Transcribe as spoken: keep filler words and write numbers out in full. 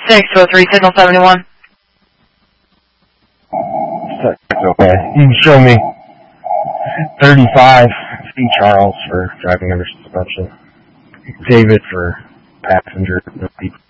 six two oh three, signal seventy-one. That's okay. You can show me thirty-five, C. Charles for driving under suspension. David for passenger.